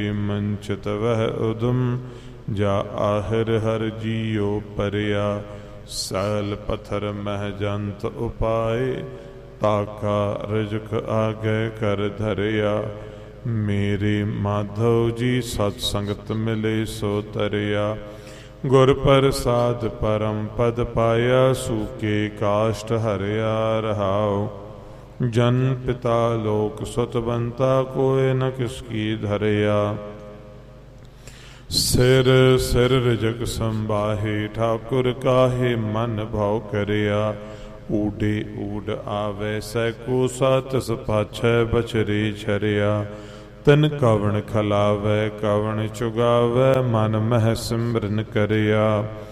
ਮੰਚਿਤ ਵਹਿ ਉਦਮ ਜਾ ਆਹਿਰ ਹਰ ਜੀਉ ਪਰਿਆ। ਸੈਲ ਪਥਰ ਮਹਿ ਜੰਤ ਉਪਾਏ ਤਾਕਾ ਰਜਕ ਆਗੇ ਕਰ ਧਰਿਆ। ਮੇਰੇ ਮਾਧਵ ਜੀ ਸਤ ਸੰਗਤ ਮਿਲੇ ਸੋ ਤਰਿਆ। ਗੁਰ ਪ੍ਰਸਾਦ ਪਰਮ ਪਦ ਪਾਇਆ ਸੂਕੇ ਕਾਸ਼ਟ ਹਰਿਆ ਰਹਾਉ। ਜਨ ਪਿਤਾ ਲੋਕ ਸੁਤਵੰਤਾ ਕੋਇ ਨ ਕਿਸ ਕੀ ਧਰਿਆ। ਸਿਰ ਸਿਰ ਰਜਕ ਸੰਬਾਹੇ ਠਾਕੁਰ ਕਾਹੇ ਮਨ ਭਾਉ ਕਰਿਆ। ਊਡੇ ਊਡ ਆਵੈ ਸੈਕੋ ਸਤਿ ਪਾਛੈ ਬਚਰੇ ਛਰਿਆ। ਤਨ ਕਵਣ ਖਲਾਵੈ ਕਵਣ ਚੁਗਾਵੈ ਮਨ ਮਹਿ ਸਿਮਰਨ ਕਰਿਆ।